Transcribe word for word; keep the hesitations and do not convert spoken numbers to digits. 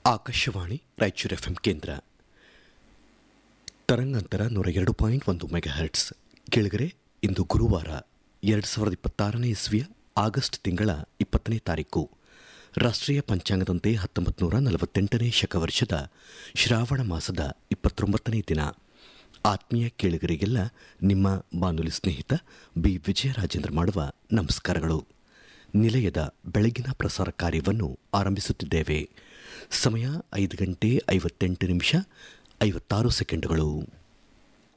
Akashvani Raichur F M ಕೇಂದ್ರ ತರಂಗಾಂತರ ನೂರ ಎರಡು ಪಾಯಿಂಟ್ ಒಂದು ಮೆಗಾ ಹರ್ಟ್ಸ್. ಕೆಳಗರೆ ಇಂದು ಗುರುವಾರ ಎರಡು ಸಾವಿರದ ಇಪ್ಪತ್ತಾರನೇ ಇಸ್ವಿಯ ಆಗಸ್ಟ್ ತಿಂಗಳ ಇಪ್ಪತ್ತನೇ ತಾರೀಕು. ರಾಷ್ಟ್ರೀಯ ಪಂಚಾಂಗದಂತೆ ಹತ್ತೊಂಬತ್ತು ನೂರ ನಲವತ್ತೆಂಟನೇ ಶಕವರ್ಷದ ಶ್ರಾವಣ ಮಾಸದ ಇಪ್ಪತ್ತೊಂಬತ್ತನೇ ದಿನ. ಆತ್ಮೀಯ ಕೇಳುಗರಿಗೆಲ್ಲ ನಿಮ್ಮ ಬಾನುಲಿ ಸ್ನೇಹಿತ ಬಿ ವಿಜಯರಾಜೇಂದ್ರ ಮಾಡುವ ನಮಸ್ಕಾರಗಳು. ನಿಲಯದ ಬೆಳಗಿನ ಪ್ರಸಾರ ಕಾರ್ಯವನ್ನು ಆರಂಭಿಸುತ್ತಿದ್ದೇವೆ. ಸಮಯ ಐದು ಗಂಟೆ ಐವತ್ತೆಂಟು ನಿಮಿಷ ಐವತ್ತಾರು ಸೆಕೆಂಡುಗಳು.